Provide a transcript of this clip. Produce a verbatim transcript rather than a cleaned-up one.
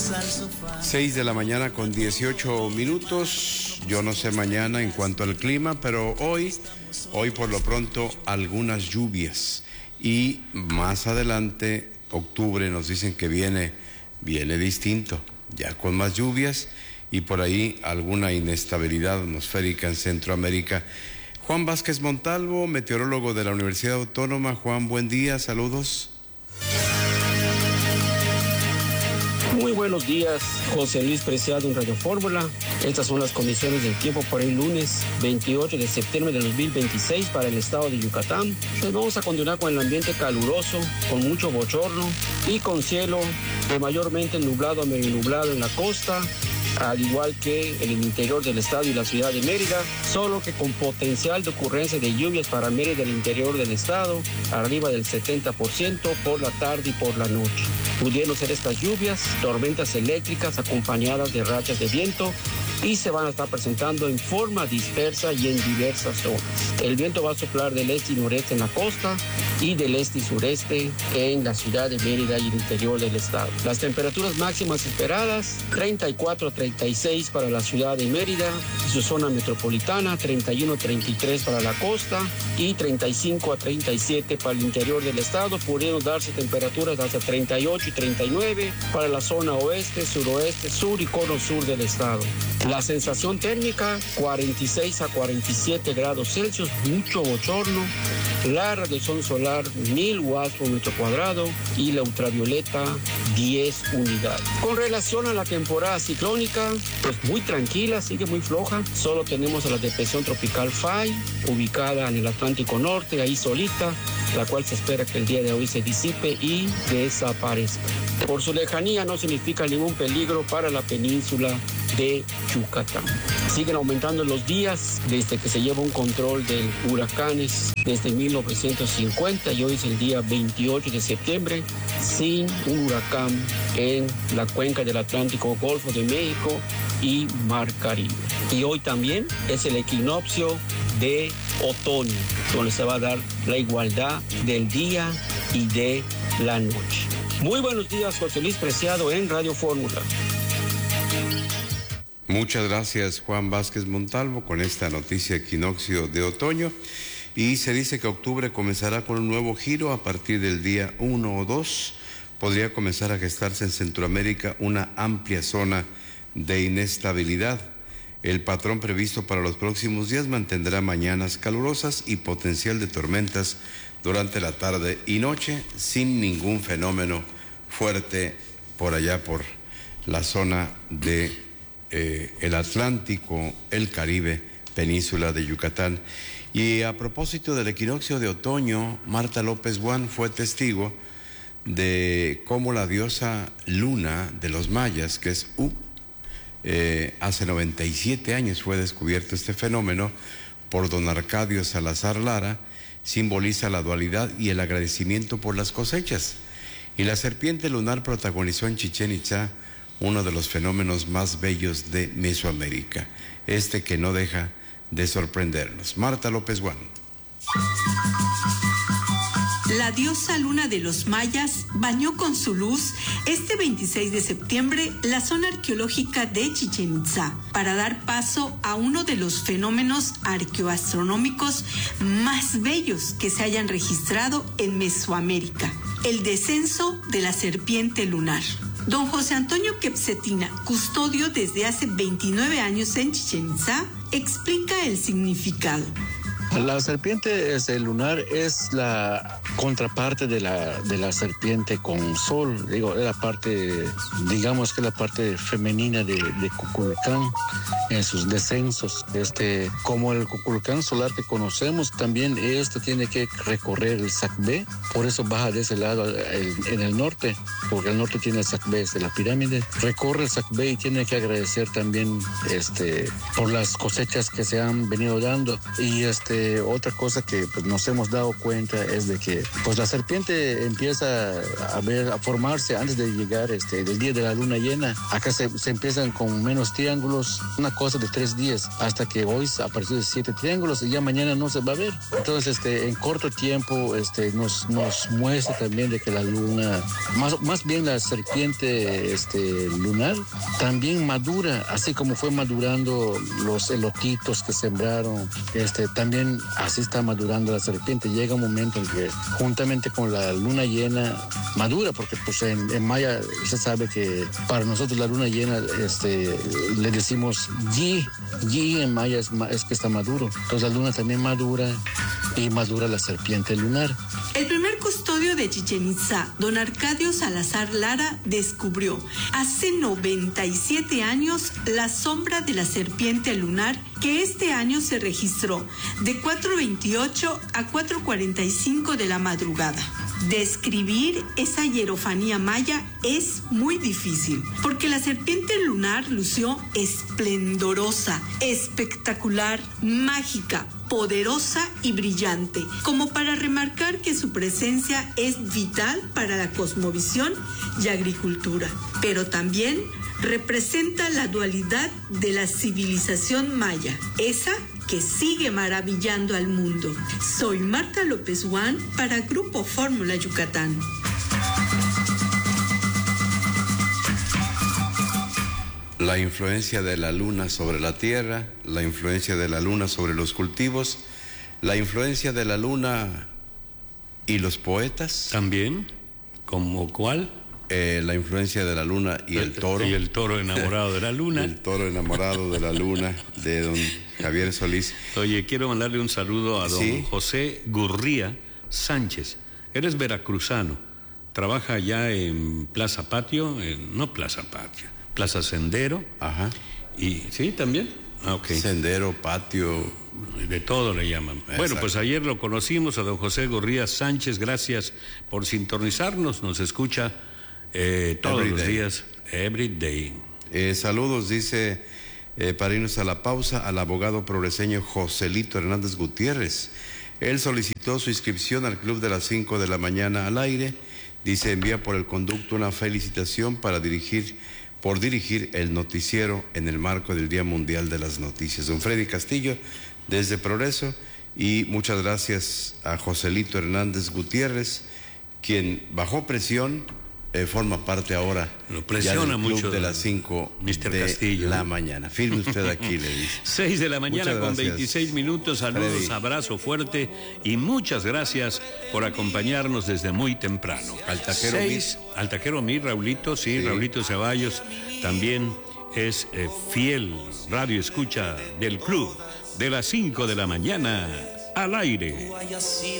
seis de la mañana con dieciocho minutos. Yo no sé mañana en cuanto al clima, pero hoy, hoy por lo pronto algunas lluvias. Y más adelante, octubre, nos dicen que viene, viene distinto, ya con más lluvias y por ahí alguna inestabilidad atmosférica en Centroamérica. Juan Vázquez Montalvo, meteorólogo de la Universidad Autónoma. Juan, buen día, saludos. Muy buenos días, José Luis Preciado en Radio Fórmula. Estas son las condiciones del tiempo para el lunes veintiocho de septiembre de dos mil veintiséis para el estado de Yucatán. Pues vamos a continuar con el ambiente caluroso, con mucho bochorno y con cielo de mayormente nublado a medio nublado en la costa, al igual que en el interior del estado y la ciudad de Mérida, solo que con potencial de ocurrencia de lluvias para Mérida del interior del estado, arriba del setenta por ciento por la tarde y por la noche. Pudieron ser estas lluvias, tormentas eléctricas acompañadas de rachas de viento y se van a estar presentando en forma dispersa y en diversas zonas. El viento va a soplar del este y noreste en la costa y del este y sureste en la ciudad de Mérida y el interior del estado. Las temperaturas máximas esperadas, treinta y cuatro a treinta y seis para la ciudad de Mérida y su zona metropolitana, treinta y uno a treinta y tres para la costa y treinta y cinco a treinta y siete para el interior del estado, pudiendo darse temperaturas hasta treinta y ocho y treinta y nueve para la zona oeste, suroeste, sur y cono sur del estado. La sensación térmica, cuarenta y seis a cuarenta y siete grados Celsius, mucho bochorno, la radiación solar mil watts por metro cuadrado y la ultravioleta diez unidades. Con relación a la temporada ciclónica, pues muy tranquila, sigue muy floja. Solo tenemos a la depresión tropical Fay, ubicada en el Atlántico Norte, ahí solita, la cual se espera que el día de hoy se disipe y desaparezca. Por su lejanía no significa ningún peligro para la península de Yucatán. Siguen aumentando los días desde que se lleva un control de huracanes desde mil novecientos cincuenta y hoy es el día veintiocho de septiembre sin un huracán en la cuenca del Atlántico, Golfo de México y Mar Caribe. Y hoy también es el equinoccio de otoño, donde se va a dar la igualdad del día y de la noche. Muy buenos días, José Luis Preciado en Radio Fórmula. Muchas gracias, Juan Vázquez Montalvo, con esta noticia equinoccio de otoño. Y se dice que octubre comenzará con un nuevo giro a partir del día uno o dos. Podría comenzar a gestarse en Centroamérica una amplia zona de inestabilidad. El patrón previsto para los próximos días mantendrá mañanas calurosas y potencial de tormentas durante la tarde y noche, sin ningún fenómeno fuerte por allá por la zona de Eh, el Atlántico, el Caribe, península de Yucatán. Y a propósito del equinoccio de otoño, Marta López Guán fue testigo de cómo la diosa luna de los mayas, que es U, eh, hace noventa y siete años fue descubierto este fenómeno por don Arcadio Salazar Lara, simboliza la dualidad y el agradecimiento por las cosechas. Y la serpiente lunar protagonizó en Chichén Itzá uno de los fenómenos más bellos de Mesoamérica, este que no deja de sorprendernos. Marta López Guán. La diosa luna de los mayas bañó con su luz este veintiséis de septiembre la zona arqueológica de Chichén Itzá para dar paso a uno de los fenómenos arqueoastronómicos más bellos que se hayan registrado en Mesoamérica, el descenso de la serpiente lunar. Don José Antonio Quepsetina, custodio desde hace veintinueve años en Chichén Itzá, explica el significado. La serpiente este, lunar es la contraparte de la, de la serpiente con sol. Digo, es la parte, digamos que es la parte femenina de, de Cuculcán en sus descensos. Este, como el Cuculcán solar que conocemos, también este tiene que recorrer el Sacbé, por eso baja de ese lado el, en el norte, porque el norte tiene el Sacbé, de la pirámide. Recorre el Sacbé y tiene que agradecer también este, por las cosechas que se han venido dando. Y este otra cosa que pues, nos hemos dado cuenta es de que pues la serpiente empieza a ver a formarse antes de llegar este del día de la luna llena. Acá se, se empiezan con menos triángulos, una cosa de tres días, hasta que hoy apareció de siete triángulos y ya mañana no se va a ver. Entonces, este, en corto tiempo este, nos, nos muestra también de que la luna, más, más bien la serpiente este, lunar, también madura, así como fue madurando los elotitos que sembraron, este, también así está madurando la serpiente. Llega un momento en que juntamente con la luna llena madura, porque pues en, en maya se sabe que para nosotros la luna llena este, le decimos yi, yi en maya es, es que está maduro. Entonces la luna también madura y madura la serpiente lunar. El primer custodio de Chichén Itzá, don Arcadio Salazar Lara, descubrió hace noventa y siete años la sombra de la serpiente lunar, que este año se registró de cuatro veintiocho a cuatro cuarenta y cinco de la madrugada. Describir esa hierofanía maya es muy difícil, porque la serpiente lunar lució esplendorosa, espectacular, mágica, poderosa y brillante, como para remarcar que su presencia es vital para la cosmovisión y agricultura, pero también representa la dualidad de la civilización maya, esa que sigue maravillando al mundo. Soy Marta López Juan para Grupo Fórmula Yucatán. La influencia de la luna sobre la tierra, la influencia de la luna sobre los cultivos, la influencia de la luna y los poetas. También, ¿como cuál? Eh, la influencia de la luna y el toro. Y el toro enamorado de la luna. El toro enamorado de la luna, de don Javier Solís. Oye, quiero mandarle un saludo a don ¿Sí? José Gurría Sánchez. Eres veracruzano. Trabaja allá en Plaza Patio, en, no Plaza Patio, Plaza Sendero. Ajá. Y, ¿sí, también? Ah, ok. Sendero, patio. De todo le llaman. Exacto. Bueno, pues ayer lo conocimos a don José Gurría Sánchez. Gracias por sintonizarnos. Nos escucha eh, todos Every los day. días, every day. Eh, saludos, dice, eh, para irnos a la pausa, al abogado progreseño Joselito Hernández Gutiérrez. Él solicitó su inscripción al Club de las cinco de la mañana al aire. Dice, envía por el conducto una felicitación para dirigir, por dirigir el noticiero en el marco del Día Mundial de las Noticias. Don Freddy Castillo, desde Progreso, y muchas gracias a Joselito Hernández Gutiérrez, quien bajó presión, eh, forma parte ahora Lo presiona ya del Club mucho de las cinco mister de Castillo, la ¿no? mañana. Firme usted aquí, le dice. Seis de la mañana Muchas con gracias, veintiséis minutos. Saludos, Freddy. abrazo fuerte y muchas gracias por acompañarnos desde muy temprano. Al taquero Seis, al taquero Mir, Raulito, sí, Sí. Raulito Ceballos también es eh, fiel radio escucha del Club de las cinco de la mañana al aire.